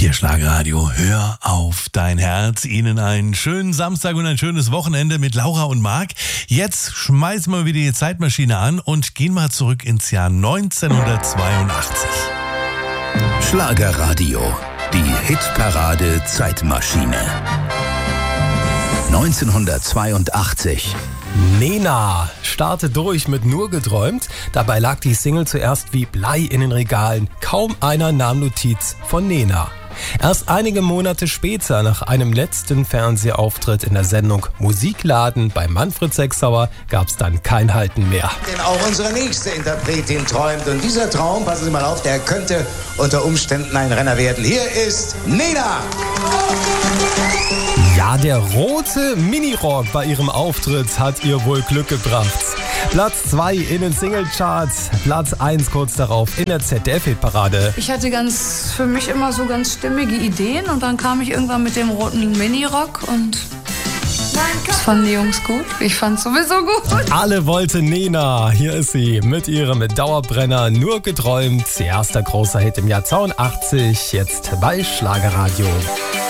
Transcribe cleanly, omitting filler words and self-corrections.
Hier Schlagerradio, hör auf dein Herz. Ihnen einen schönen Samstag und ein schönes Wochenende mit Laura und Marc. Jetzt schmeißen wir wieder die Zeitmaschine an und gehen mal zurück ins Jahr 1982. Schlagerradio, die Hitparade Zeitmaschine. 1982. Nena startet durch mit Nur geträumt. Dabei lag die Single zuerst wie Blei in den Regalen. Kaum einer nahm Notiz von Nena. Erst einige Monate später, nach einem letzten Fernsehauftritt in der Sendung Musikladen bei Manfred Sechsauer, gab es dann kein Halten mehr. Denn auch unsere nächste Interpretin träumt. Und dieser Traum, passen Sie mal auf, der könnte unter Umständen ein Renner werden. Hier ist Nena! Ja, der rote Minirock bei ihrem Auftritt hat ihr wohl Glück gebracht. Platz 2 in den Singlecharts, Platz 1 kurz darauf in der ZDF-Hitparade. Ich hatte für mich immer so ganz stimmige Ideen und dann kam ich irgendwann mit dem roten Minirock und das fanden die Jungs gut. Ich fand's sowieso gut. Alle wollten Nena. Hier ist sie mit ihrem Dauerbrenner Nur geträumt. Ihr erster großer Hit im Jahr 82, jetzt bei Schlagerradio.